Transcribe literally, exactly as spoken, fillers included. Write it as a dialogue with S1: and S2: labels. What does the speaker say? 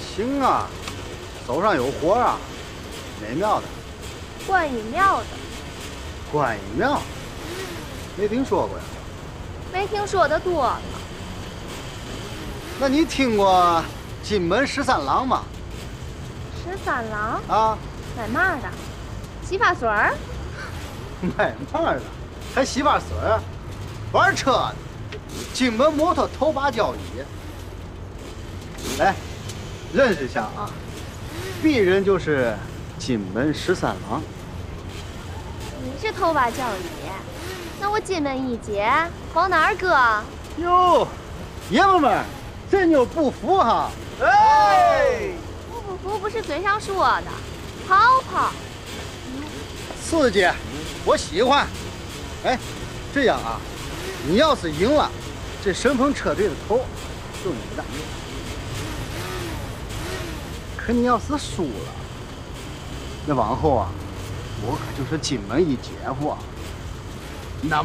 S1: 行啊，手上有活啊，哪庙的？
S2: 观音庙的。
S1: 观音庙？没听说过呀。
S2: 没听说的多了。
S1: 那你听过金门十三郎吗？
S2: 十三郎
S1: 啊？
S2: 买嘛的？洗发水儿？
S1: 买嘛的？还洗发水儿？玩车的？金门摩托头把交椅。来，认识一下啊，鄙人就是金门十三郎。
S2: 你是头把交椅，那我金门一姐往哪儿搁？
S1: 哟，爷们们，这妞不服哈！哎，
S2: 服不服不是嘴上说的，跑跑。
S1: 刺激，我喜欢。哎，这样啊，你要是赢了，这顺风车队的头就你的。可你要是输了，那往后啊，我可就是金门一姐夫啊。